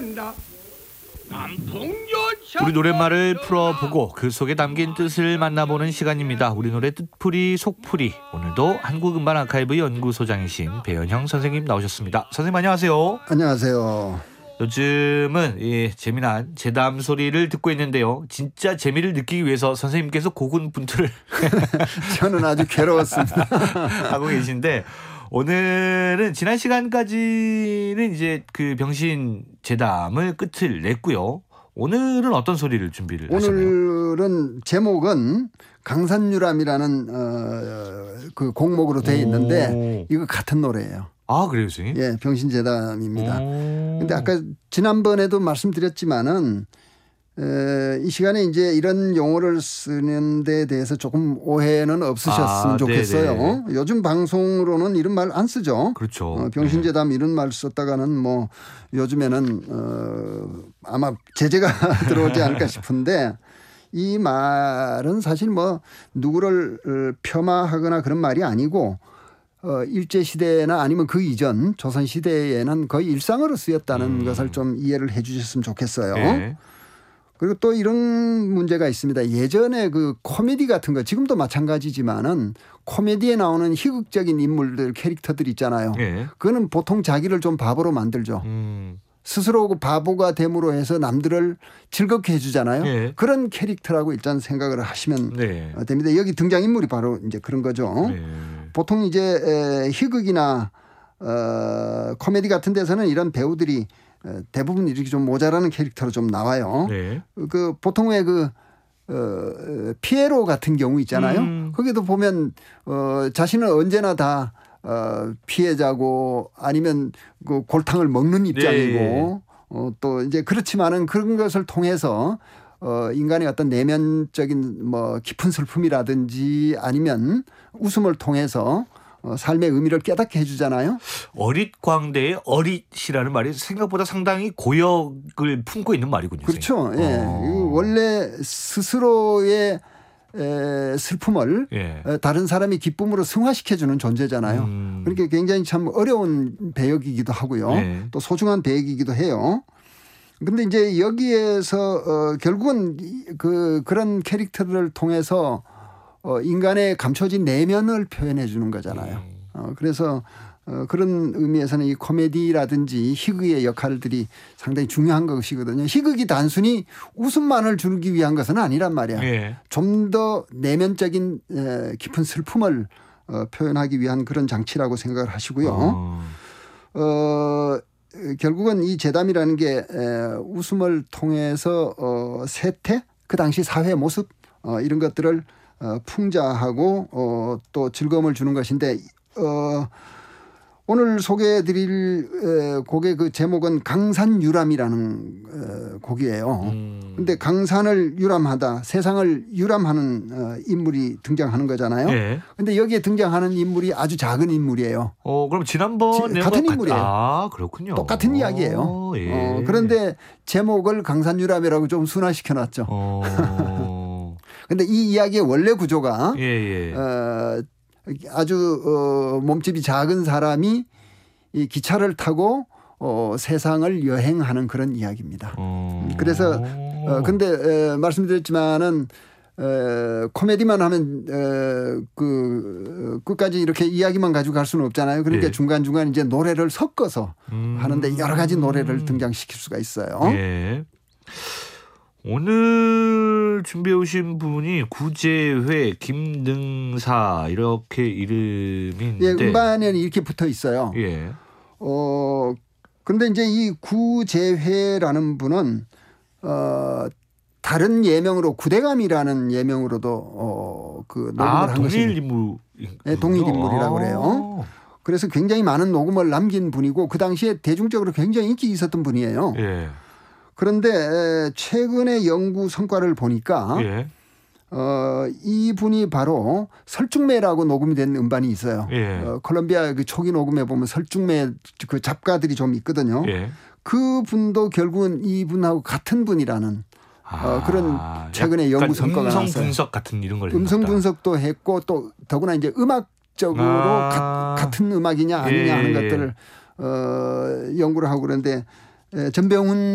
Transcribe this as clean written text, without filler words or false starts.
한다. 우리 노랫말을 풀어보고 그 속에 담긴 뜻을 만나보는 시간입니다. 우리 노래 뜻풀이 속풀이. 오늘도 한국음반 아카이브 연구소장이신 배현형 선생님 나오셨습니다. 선생님 안녕하세요. 안녕하세요. 요즘은 재미난 재담 소리를 듣고 있는데요. 진짜 재미를 느끼기 위해서 선생님께서 고군분투를 저는 아주 괴로웠습니다. 하고 계신데 오늘은 지난 시간까지는 이제 그 병신 재담을 끝을 냈고요. 오늘은 어떤 소리를 준비를 하셨나요? 오늘은 제목은 강산유람이라는 그 곡목으로 되어 있는데 이거 같은 노래예요. 아, 그래요, 선생님? 예, 병신재담입니다. 근데 아까 지난번에도 말씀드렸지만은 이 시간에 이제 이런 용어를 쓰는 데 대해서 조금 오해는 없으셨으면 좋겠어요. 네네. 요즘 방송으로는 이런 말 안 쓰죠. 그렇죠. 병신재담 이런 말 썼다가는 뭐 요즘에는 아마 제재가 들어오지 않을까 싶은데 이 말은 사실 뭐 누구를 폄하하거나 그런 말이 아니고 일제시대나 아니면 그 이전 조선시대에는 거의 일상어로 쓰였다는 것을 좀 이해를 해 주셨으면 좋겠어요. 네. 그리고 또 이런 문제가 있습니다. 예전에 그 코미디 같은 거 지금도 마찬가지지만은 코미디에 나오는 희극적인 인물들 캐릭터들 있잖아요. 네. 그거는 보통 자기를 좀 바보로 만들죠. 스스로 바보가 됨으로 해서 남들을 즐겁게 해주잖아요. 네. 그런 캐릭터라고 일단 생각을 하시면 네. 됩니다. 여기 등장인물이 바로 이제 그런 거죠. 네. 보통 이제 희극이나 코미디 같은 데서는 이런 배우들이 대부분 이렇게 좀 모자라는 캐릭터로 좀 나와요. 네. 그 보통 왜 그 피에로 같은 경우 있잖아요. 거기도 보면 자신은 언제나 다 피해자고 아니면 그 골탕을 먹는 입장이고 또 이제 그렇지만은 그런 것을 통해서 인간의 어떤 내면적인 뭐 깊은 슬픔이라든지 아니면 웃음을 통해서 삶의 의미를 깨닫게 해주잖아요. 어릿광대의 어릿이라는 말이 생각보다 상당히 고역을 품고 있는 말이군요. 그렇죠. 예. 원래 스스로의 슬픔을 다른 사람이 기쁨으로 승화시켜주는 존재잖아요. 그러니까 굉장히 참 어려운 배역이기도 하고요. 또 소중한 배역이기도 해요. 근데 이제 여기에서 결국은 그런 캐릭터를 통해서 인간의 감춰진 내면을 표현해 주는 거잖아요. 그래서 그런 의미에서는 이 코미디라든지 희극의 역할들이 상당히 중요한 것이거든요. 희극이 단순히 웃음만을 주기 위한 것은 아니란 말이야. 좀 더 내면적인 깊은 슬픔을 표현하기 위한 그런 장치라고 생각을 하시고요. 결국은 이 재담이라는 게 웃음을 통해서 세태, 그 당시 사회 모습 이런 것들을 풍자하고 또 즐거움을 주는 것인데 오늘 소개해드릴 곡의 그 제목은 강산유람이라는 곡이에요. 그런데 강산을 유람하다, 세상을 유람하는 인물이 등장하는 거잖아요. 그런데 여기에 등장하는 인물이 아주 작은 인물이에요. 그럼 지난번 같은 인물이에요. 아, 그렇군요. 똑같은 이야기예요. 그런데 제목을 강산유람이라고 좀 순화시켜놨죠. 그런데 이 이야기의 원래 구조가 아주 몸집이 작은 사람이 이 기차를 타고 세상을 여행하는 그런 이야기입니다. 그래서 근데 말씀드렸지만은 코미디만 하면 끝까지 이렇게 이야기만 가지고 갈 수는 없잖아요. 그러니까 중간중간 이제 노래를 섞어서 하는데 여러 가지 노래를 등장시킬 수가 있어요. 오늘 준비해 오신 분이 구재회, 김능사 이렇게 이름인데 음반에는 이렇게 붙어 있어요. 근데 이제 이 구재회라는 분은 다른 예명으로 구대감이라는 예명으로도 그 녹음을 한 것입니다. 동일 인물이라고 그래요. 그래서 굉장히 많은 녹음을 남긴 분이고 그 당시에 대중적으로 굉장히 인기 있었던 분이에요. 그런데 최근의 연구 성과를 보니까 이분이 바로 설중매라고 녹음이 된 음반이 있어요. 콜롬비아 그 초기 녹음에 보면 설중매 그 작가들이 좀 있거든요. 그분도 결국은 이분하고 같은 분이라는 그런 최근에 연구 성과가 나왔어요. 음성 분석 같은 이런 걸 음성 분석도 했고 또 더구나 이제 음악적으로 같은 음악이냐 아니냐 하는 것들을 연구를 하고 그런데 전병훈